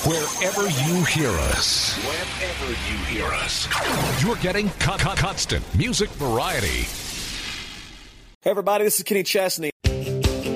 Wherever you hear us. You're getting constant music variety. Hey everybody, this is Kenny Chesney.